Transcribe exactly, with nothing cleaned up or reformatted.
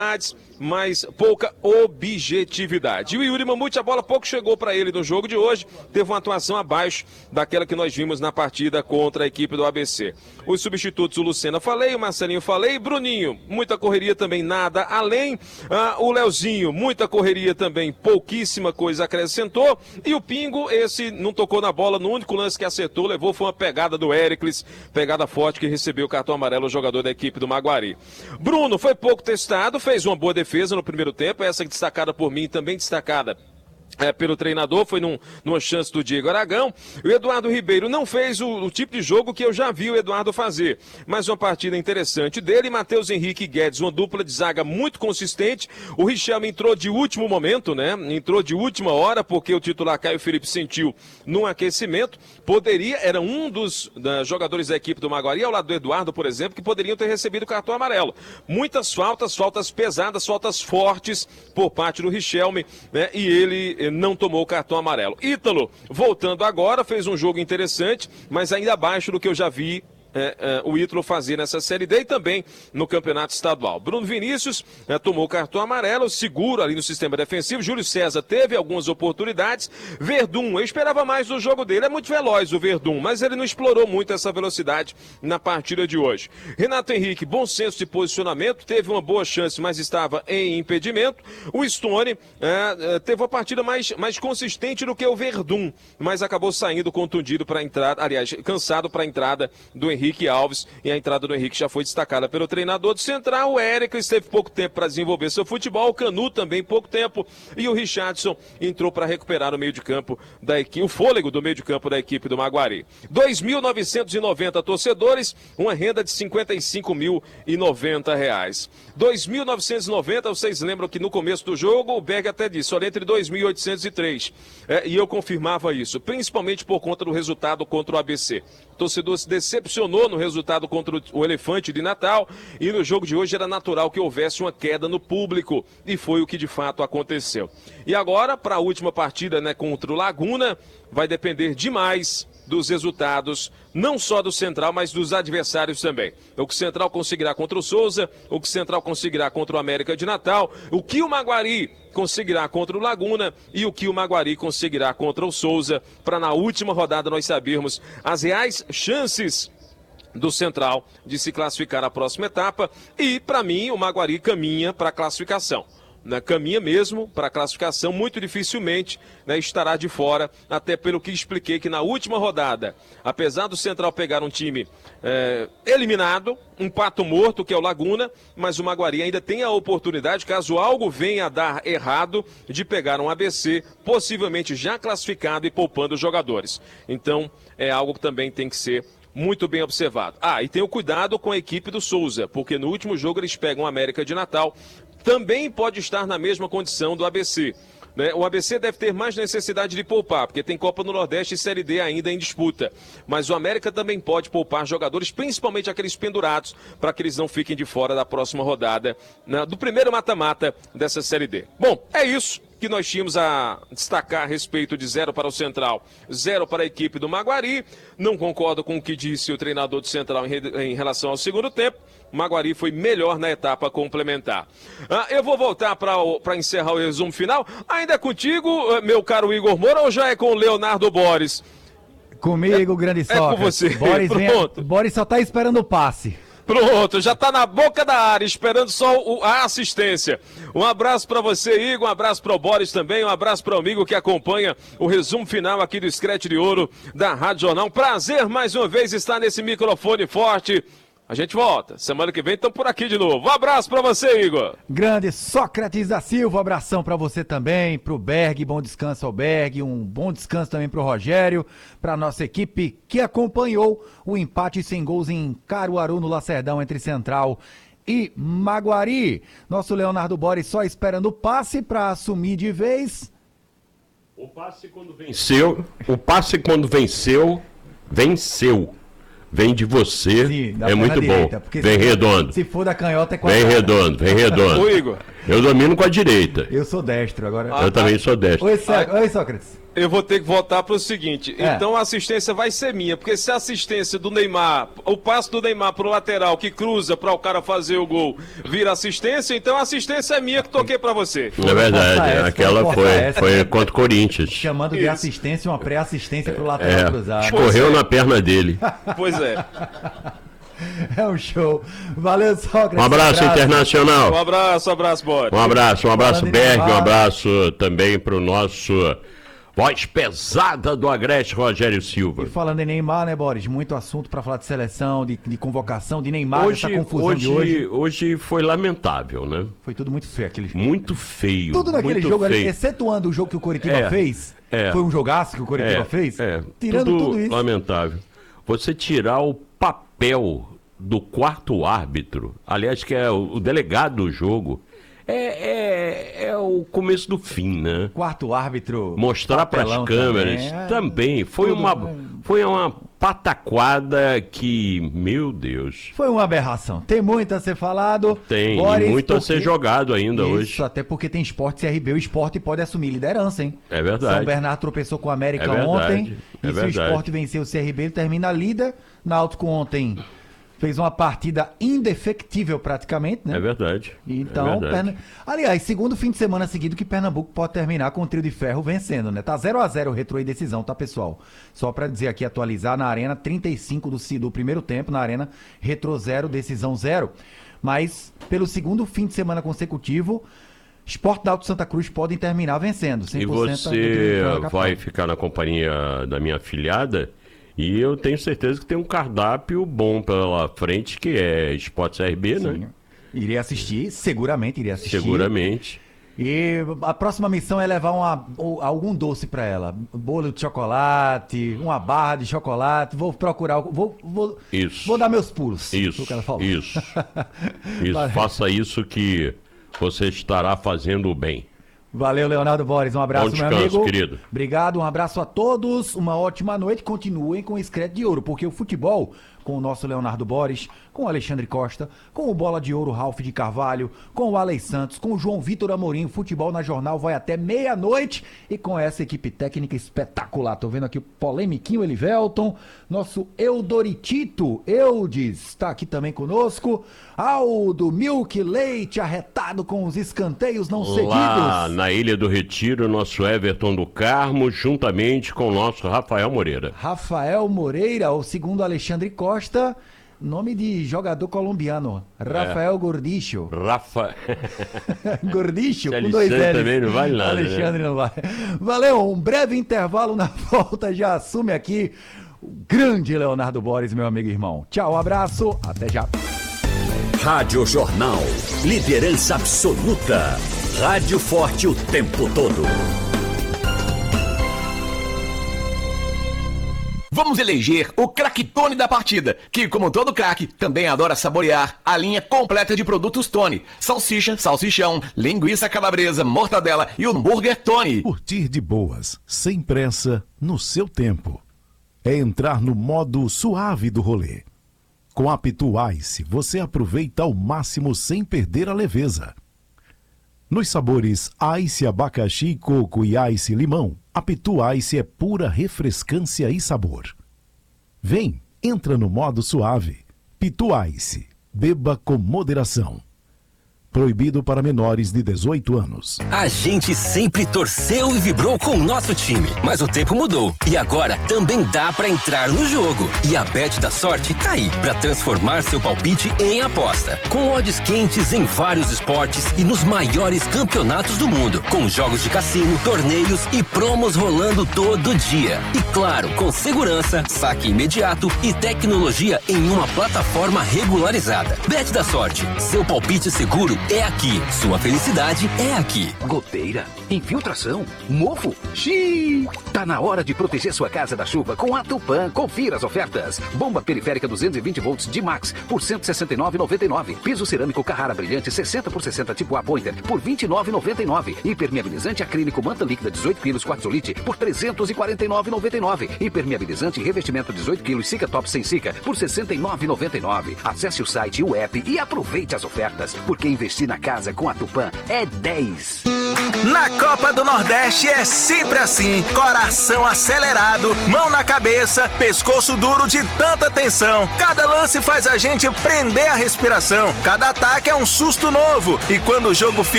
mas pouca objetividade. E o Yuri Mamute, a bola pouco chegou para ele no jogo de hoje, teve uma atuação abaixo daquela que nós vimos na partida contra a equipe do A B C. Os substitutos, o Lucena falei, o Marcelinho falei, Bruninho, muita correria também, nada além. Ah, o Leozinho, muita correria também, pouquíssima coisa acrescentou. E o Pingo, esse não tocou na bola, no único lance que acertou, levou foi uma pegada do Éricles, pegada forte que recebeu o cartão amarelo, o jogador da equipe do Maguari. Bruno foi pouco testado, fez uma boa defesa no primeiro tempo, essa destacada por mim, também destacada É, pelo treinador, foi num, numa chance do Diego Aragão. O Eduardo Ribeiro não fez o, o tipo de jogo que eu já vi o Eduardo fazer, mas uma partida interessante dele. Matheus Henrique e Guedes, uma dupla de zaga muito consistente. O Richelme entrou de último momento, né? Entrou de última hora, porque o titular Caio Felipe sentiu num aquecimento. Poderia, era um dos da, jogadores da equipe do Maguari, ao lado do Eduardo, por exemplo, que poderiam ter recebido cartão amarelo. Muitas faltas, faltas pesadas, faltas fortes por parte do Richelme, né? E ele não tomou o cartão amarelo. Ítalo, voltando agora, fez um jogo interessante, mas ainda abaixo do que eu já vi É, é, o Ítalo fazer nessa Série D e também no Campeonato Estadual. Bruno Vinícius é, tomou o cartão amarelo, seguro ali no sistema defensivo. Júlio César teve algumas oportunidades. Verdun, eu esperava mais do jogo dele, é muito veloz o Verdun, mas ele não explorou muito essa velocidade na partida de hoje. Renato Henrique, bom senso de posicionamento, teve uma boa chance, mas estava em impedimento. O Stone é, é, teve uma partida mais, mais consistente do que o Verdun, mas acabou saindo contundido para a entrada, aliás, cansado para a entrada do Henrique Henrique Alves, e a entrada do Henrique já foi destacada pelo treinador do Central. O Érico esteve pouco tempo para desenvolver seu futebol, o Canu também pouco tempo, e o Richardson entrou para recuperar o meio de campo da equipe, o fôlego do meio de campo da equipe do Maguari. dois mil novecentos e noventa torcedores, uma renda de cinquenta e cinco mil e noventa reais. dois mil novecentos e noventa, vocês lembram que no começo do jogo o Berg até disse, olha, entre dois mil e oitocentos e três, é, e eu confirmava isso, principalmente por conta do resultado contra o A B C. O torcedor se decepcionou no resultado contra o Elefante de Natal, e no jogo de hoje era natural que houvesse uma queda no público, e foi o que de fato aconteceu. E agora, para a última partida, né, contra o Laguna, vai depender demais dos resultados, não só do Central, mas dos adversários também. O que o Central conseguirá contra o Souza, o que o Central conseguirá contra o América de Natal, o que o Maguari conseguirá contra o Laguna e o que o Maguari conseguirá contra o Souza, para na última rodada nós sabermos as reais chances do Central de se classificar na próxima etapa. E, para mim, o Maguari caminha para a classificação. Né, caminha mesmo para a classificação, muito dificilmente, né, estará de fora, até pelo que expliquei que na última rodada, apesar do Central pegar um time é, eliminado, um pato morto que é o Laguna, mas o Maguari ainda tem a oportunidade, caso algo venha a dar errado, de pegar um A B C, possivelmente já classificado e poupando os jogadores. Então é algo que também tem que ser muito bem observado. Ah, e tem o cuidado com a equipe do Souza, porque no último jogo eles pegam o América de Natal, também pode estar na mesma condição do A B C. Né? O A B C deve ter mais necessidade de poupar, porque tem Copa no Nordeste e Série D ainda em disputa. Mas o América também pode poupar jogadores, principalmente aqueles pendurados, para que eles não fiquem de fora da próxima rodada, né, do primeiro mata-mata dessa Série D. Bom, é isso que nós tínhamos a destacar a respeito de zero para o Central, zero para a equipe do Maguari. Não concordo com o que disse o treinador do Central em, re... em relação ao segundo tempo. O Maguari foi melhor na etapa complementar. Ah, eu vou voltar para encerrar o resumo final. Ainda é contigo, meu caro Igor Moura, ou já é com o Leonardo Boris? Comigo, é, grande Sócrates. É com você. Boris, vem, Boris só tá esperando o passe. Pronto, já tá na boca da área, esperando só o, a assistência. Um abraço para você, Igor, um abraço para o Boris também, um abraço para o amigo que acompanha o resumo final aqui do Scratch de Ouro da Rádio Jornal. Um prazer mais uma vez estar nesse microfone forte. A gente volta. Semana que vem estamos por aqui de novo. Um abraço pra você, Igor. Grande Sócrates da Silva, um abração pra você também, pro Berg, bom descanso ao Berg, um bom descanso também pro Rogério, pra nossa equipe que acompanhou o empate sem gols em Caruaru, no Lacerdão, entre Central e Maguari. Nosso Leonardo Boris só esperando o passe pra assumir de vez. O passe quando venceu, o passe quando venceu, venceu. Vem de você, sim, é muito direita, bom. Vem se redondo. Se for da canhota é quadrada. Vem redondo, vem redondo. Ô, Igor. Eu domino com a direita. Eu sou destro agora. Eu ah, também sou destro. Oi, Só... Oi, Sócrates. Eu vou ter que voltar para o seguinte, é. então a assistência vai ser minha, porque se a assistência do Neymar, o passe do Neymar pro lateral que cruza para o cara fazer o gol, vira assistência, então a assistência é minha que toquei para você. É verdade, essa, aquela foi, essa, foi contra o Corinthians. Chamando de Isso. assistência uma pré-assistência pro lateral é, cruzado. Escorreu é. na perna dele. Pois é. É um show. Valeu, Sócrates. Um abraço, abraço. Internacional. Um abraço, um abraço, Boris. Um abraço, um abraço, Berg, um abraço também pro nosso voz pesada do Agreste, Rogério Silva. E falando em Neymar, né, Boris? Muito assunto para falar de seleção, de, de convocação, de Neymar, hoje, essa confusão hoje, de hoje. Hoje foi lamentável, né? Foi tudo muito feio aquele jogo. Muito feio. Tudo naquele muito jogo, feio. excetuando o jogo que o Coritiba é, fez, é, foi um jogaço que o Coritiba é, fez, é, tirando tudo, tudo isso. Lamentável. Você tirar o papel do quarto árbitro, aliás, que é o, o delegado do jogo, é, é, é o começo do fim, né? Quarto árbitro. Mostrar para as câmeras também, é... também. Foi, Tudo, uma, né? foi uma pataquada que, meu Deus. Foi uma aberração. Tem muito a ser falado. Tem, Boris, e muito porque... a ser jogado ainda Isso, hoje. Até porque tem Sport C R B, o Sport pode assumir liderança, hein? É verdade. São Bernardo tropeçou com o América é ontem. É e verdade. se o Sport vencer o C R B, ele termina líder. Náutico ontem fez uma partida indefectível praticamente, né? É verdade. Então, é verdade. Perna... aliás, segundo fim de semana seguido que Pernambuco pode terminar com o trio de ferro vencendo, né? Tá zero a zero o Retrô e decisão, tá, pessoal? Só pra dizer aqui, atualizar na Arena, trinta e cinco do, do primeiro tempo na Arena, Retrô zero, decisão zero. Mas, pelo segundo fim de semana consecutivo, Sport Náutico Santa Cruz podem terminar vencendo. cem por cento e você vai ficar na companhia da minha afilhada? E eu tenho certeza que tem um cardápio bom pela frente, que é Sport C R B, Sim. né? Irei assistir, seguramente irei assistir. Seguramente. E a próxima missão é levar uma, algum doce para ela. Bolo de chocolate, uma barra de chocolate. Vou procurar, vou, vou, isso. vou dar meus pulos. Isso, que ela falou. isso. isso. Faça isso que você estará fazendo o bem. Valeu, Leonardo Boris. Um abraço, Bom descanso, meu amigo. Querido. Obrigado, um abraço a todos. Uma ótima noite. Continuem com o Screte de Ouro, porque o futebol, com o nosso Leonardo Boris, com o Alexandre Costa, com o Bola de Ouro Ralf de Carvalho, com o Alex Santos, com o João Vitor Amorim, o futebol na Jornal vai até meia-noite e com essa equipe técnica espetacular. Tô vendo aqui o polemiquinho Elivelton, nosso Eudoritito Eudes está aqui também conosco. Aldo Milk Leite arretado com os escanteios não seguidos. Lá na Ilha do Retiro, nosso Everton do Carmo, juntamente com o nosso Rafael Moreira. Rafael Moreira, o segundo Alexandre Costa, nome de jogador colombiano, Rafael é. Gordicho. Rafa... Gordicho, com dois L's. Também não vale nada, Alexandre né? não vai. Valeu, um breve intervalo na volta, já assume aqui o grande Leonardo Boris, meu amigo e irmão. Tchau, um abraço, até já. Rádio Jornal, liderança absoluta. Rádio forte o tempo todo. Vamos eleger o craque-tone da partida, que, como todo craque, também adora saborear a linha completa de produtos Tony. Salsicha, salsichão, linguiça calabresa, mortadela e hambúrguer Tony. Curtir de boas, sem pressa, no seu tempo. É entrar no modo suave do rolê. Com a Pitu Ice, você aproveita ao máximo sem perder a leveza. Nos sabores Ice abacaxi, coco e Ice limão, a Pitu Ice é pura refrescância e sabor. Vem, entra no modo suave. Pitu Ice, beba com moderação. Proibido para menores de dezoito anos. A gente sempre torceu e vibrou com o nosso time, mas o tempo mudou e agora também dá pra entrar no jogo. E a Bet da Sorte tá aí pra transformar seu palpite em aposta. Com odds quentes em vários esportes e nos maiores campeonatos do mundo, com jogos de cassino, torneios e promos rolando todo dia. E claro, com segurança, saque imediato e tecnologia em uma plataforma regularizada. Bet da Sorte, seu palpite seguro é aqui. Sua felicidade é aqui. Goteira, infiltração, mofo. Xiii! Tá na hora de proteger sua casa da chuva com a Tupã. Confira as ofertas. Bomba periférica duzentos e vinte volts de Max por cento e sessenta e nove reais e noventa e nove centavos. Piso cerâmico Carrara brilhante sessenta por sessenta tipo A Pointer por vinte e nove reais e noventa e nove centavos. Impermeabilizante acrílico manta líquida dezoito quilos quartzolite por trezentos e quarenta e nove reais e noventa e nove centavos. Impermeabilizante revestimento dezoito quilos Cica Top sem Cica por sessenta e nove reais e noventa e nove centavos. Acesse o site e o app e aproveite as ofertas, porque investir investir na casa com a Tupã é dez. Na Copa do Nordeste é sempre assim, coração acelerado, mão na cabeça, pescoço duro de tanta tensão. Cada lance faz a gente prender a respiração, cada ataque é um susto novo, e quando o jogo fica